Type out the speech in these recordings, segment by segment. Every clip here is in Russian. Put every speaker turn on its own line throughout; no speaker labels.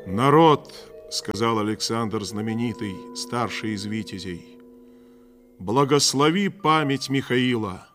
Народ, сказал Александр знаменитый, старший из витязей, благослови память Михаила.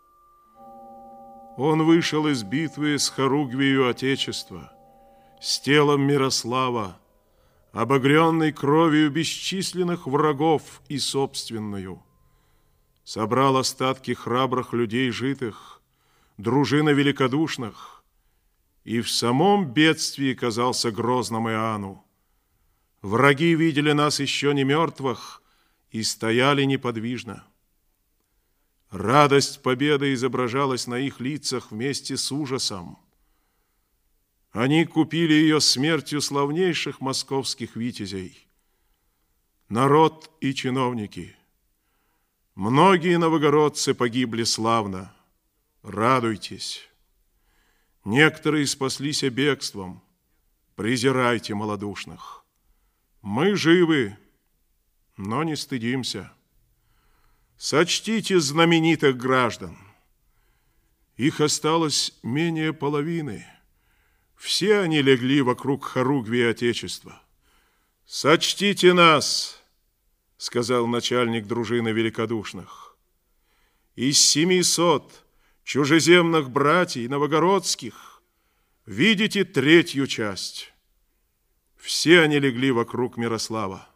Он вышел из битвы с хоругвию Отечества, с телом Мирослава, обогренный кровью бесчисленных врагов и собственную. Собрал остатки храбрых людей житых, дружина великодушных, и в самом бедствии казался грозным Иоанну. Враги видели нас еще не мертвых и стояли неподвижно. Радость победы изображалась на их лицах вместе с ужасом. Они купили ее смертью славнейших московских витязей. Народ и чиновники. Многие новогородцы погибли славно. Радуйтесь. Некоторые спаслись бегством. Презирайте малодушных. Мы живы, но не стыдимся. Сочтите знаменитых граждан. Их осталось менее половины. Все они легли вокруг хоругвии Отечества. Сочтите нас, сказал начальник дружины великодушных. Из 700 чужеземных братьев новогородских видите третью часть. Все они легли вокруг Мирослава.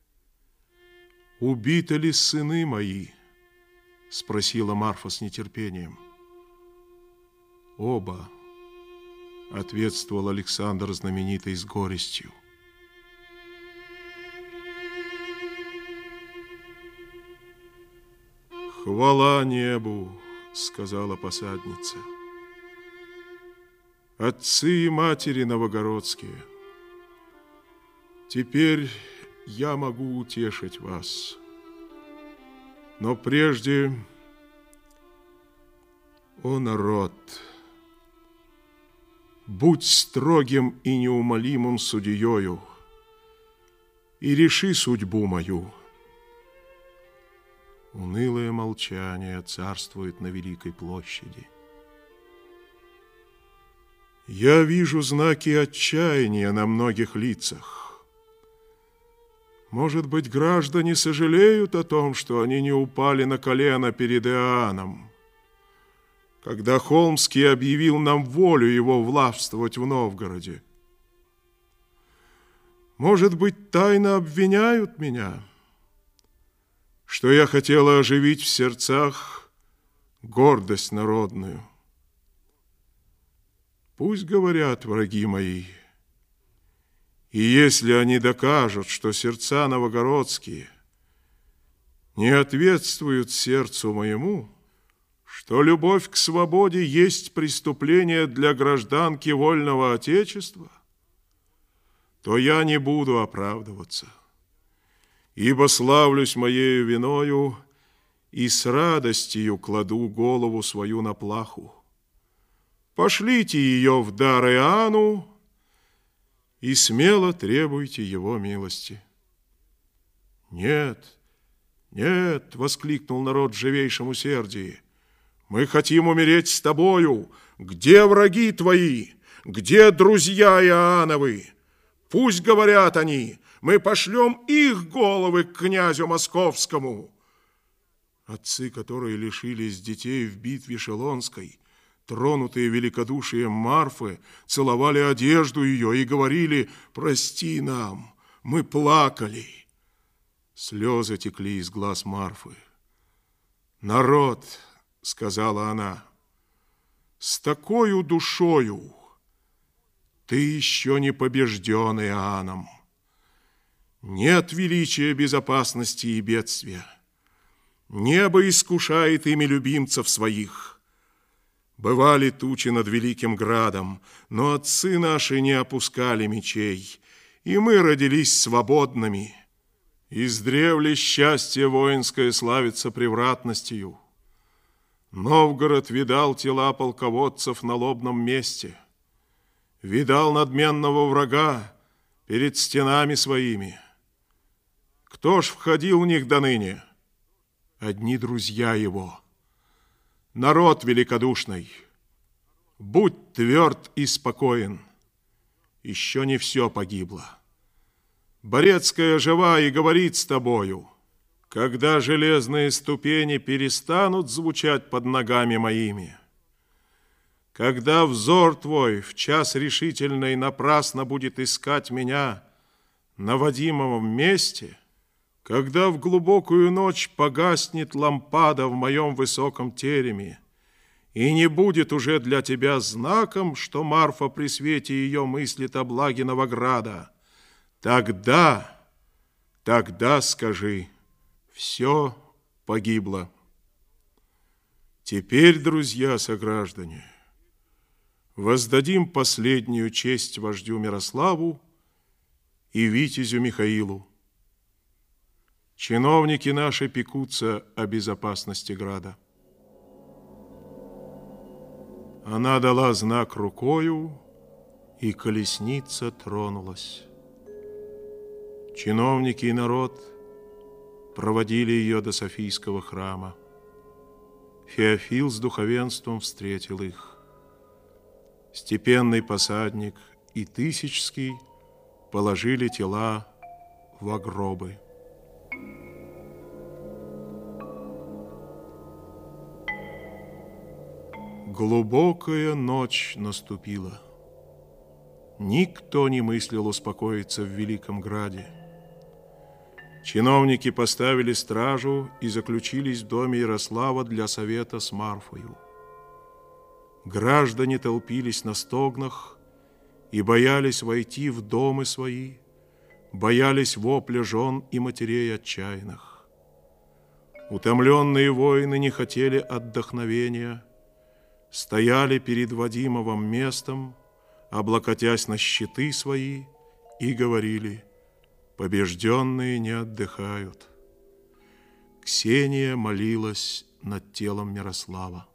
«Убиты ли сыны мои?» — спросила Марфа с нетерпением. «Оба», — ответствовал Александр знаменитый с горестью. «Хвала небу!» — сказала посадница. «Отцы и матери новогородские, теперь я могу утешить вас. Но прежде, о народ, будь строгим и неумолимым судьею и реши судьбу мою». Унылое молчание царствует на Великой площади. Я вижу знаки отчаяния на многих лицах. Может быть, граждане сожалеют о том, что они не упали на колено перед Иоанном, когда Холмский объявил нам волю его властвовать в Новгороде. Может быть, тайно обвиняют меня, что я хотела оживить в сердцах гордость народную. Пусть говорят враги мои, и если они докажут, что сердца новогородские не ответствуют сердцу моему, что любовь к свободе есть преступление для гражданки вольного Отечества, то я не буду оправдываться, ибо славлюсь моею виною и с радостью кладу голову свою на плаху. Пошлите ее в дар Иоанну и смело требуйте его милости. Нет, нет, воскликнул народ в живейшем усердии. Мы хотим умереть с тобою. Где враги твои? Где друзья Иоанновы? Пусть говорят они. Мы пошлем их головы к князю московскому. Отцы, которые лишились детей в битве Шелонской, тронутые великодушием Марфы, целовали одежду ее и говорили: «Прости нам, мы плакали». Слезы текли из глаз Марфы. «Народ», — сказала она, — «с такою душою ты еще не побежден Иоанном. Нет величия безопасности и бедствия. Небо искушает ими любимцев своих. Бывали тучи над великим градом, но отцы наши не опускали мечей, и мы родились свободными. Издревле счастье воинское славится превратностью. Новгород видал тела полководцев на лобном месте, видал надменного врага перед стенами своими. Кто ж входил в них доныне? Одни друзья его. Народ великодушный, будь тверд и спокоен. еще не все погибло. Борецкая жива и говорит с тобою. Когда железные ступени перестанут звучать под ногами моими, когда взор твой в час решительный напрасно будет искать меня на водимом месте, когда в глубокую ночь погаснет лампада в моем высоком тереме, и не будет уже для тебя знаком, что Марфа при свете ее мыслит о благе Новограда, тогда скажи: все погибло. Теперь, друзья сограждане, воздадим последнюю честь вождю Мирославу и витязю Михаилу. Чиновники наши пекутся о безопасности града. Она дала знак рукою, и колесница тронулась. Чиновники и народ проводили ее до Софийского храма. Феофил с духовенством встретил их. Степенный посадник и Тысячский положили тела во гробы. Глубокая ночь наступила. Никто не мыслил успокоиться в Великом Граде. Чиновники поставили стражу и заключились в доме Ярослава для совета с Марфою. Граждане толпились на стогнах и боялись войти в дома свои, боялись вопля жен и матерей отчаянных. Утомленные воины не хотели отдохновения, стояли перед Вадимовым местом, облокотясь на щиты свои, и говорили: побежденные не отдыхают. Ксения молилась над телом Мирослава.